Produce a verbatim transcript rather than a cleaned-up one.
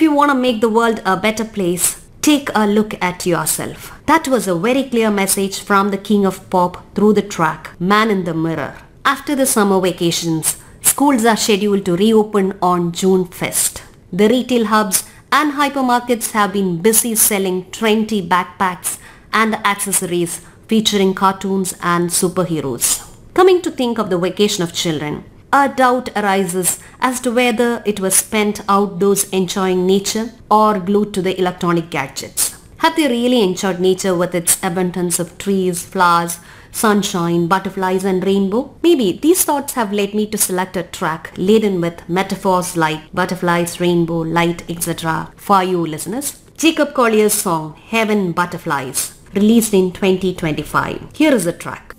you want to make the world a better place, take a look at yourself. That was a very clear message from the king of pop through the track, Man in the Mirror. After the summer vacations, schools are scheduled to reopen on June first. The retail hubs and hypermarkets have been busy selling trendy backpacks and accessories featuring cartoons and superheroes. Coming to think of the vacation of children, a doubt arises as to whether it was spent outdoors enjoying nature or glued to the electronic gadgets. Have they really enjoyed nature with its abundance of trees, flowers, sunshine, butterflies and rainbow? Maybe these thoughts have led me to select a track laden with metaphors like butterflies, rainbow, light, et cetera for you listeners. Jacob Collier's song Heaven Butterflies, released in twenty twenty-five. Here is the track.